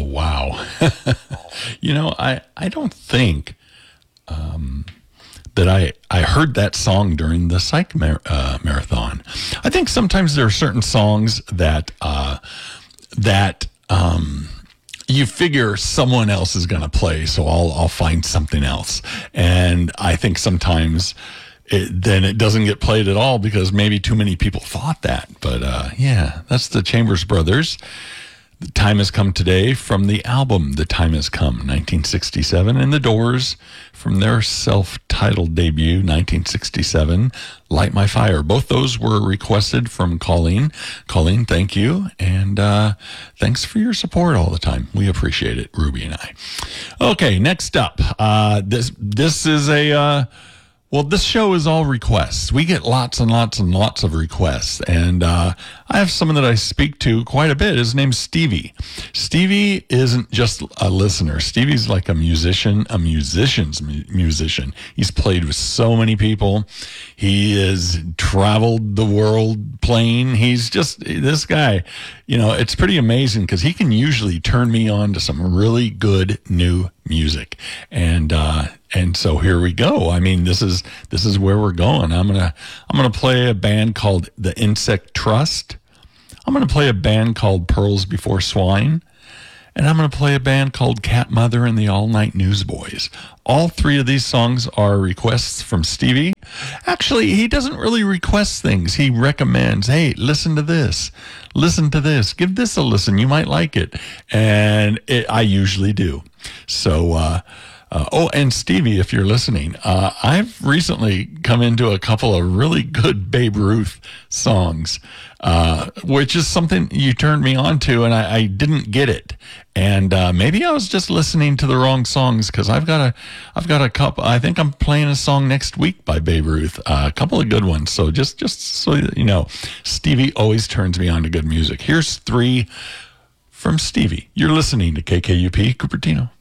wow. I don't think that I heard that song during the Psych marathon. I think sometimes there are certain songs that you figure someone else is going to play, so I'll find something else. And I think sometimes then it doesn't get played at all because maybe too many people thought that. But yeah, that's the Chambers Brothers. The Time Has Come Today from the album The Time Has Come, 1967, and The Doors from their self-titled debut, 1967, Light My Fire. Both those were requested from Colleen. Colleen, thank you, and thanks for your support all the time. We appreciate it, Ruby and I. Okay, next up, this is a... Well, this show is all requests. We get lots and lots and lots of requests. And I have someone that I speak to quite a bit. His name's Stevie. Stevie isn't just a listener. Stevie's like a musician, a musician's musician. He's played with so many people. He has traveled the world playing. He's just, this guy, it's pretty amazing because he can usually turn me on to some really good new music. And so here we go. I mean, this is where we're going. I'm gonna play a band called the Insect Trust. I'm gonna play a band called Pearls Before Swine, and I'm gonna play a band called Cat Mother and the All Night Newsboys. All three of these songs are requests from Stevie. Actually, he doesn't really request things. He recommends, hey, listen to this. Listen to this. Give this a listen. You might like it. And I usually do. So, and Stevie, if you're listening, I've recently come into a couple of really good Babe Ruth songs, which is something you turned me on to, and I didn't get it. And maybe I was just listening to the wrong songs because I've got a couple. I think I'm playing a song next week by Babe Ruth, a couple of good ones. So just so you know, Stevie always turns me on to good music. Here's three from Stevie. You're listening to KKUP Cupertino.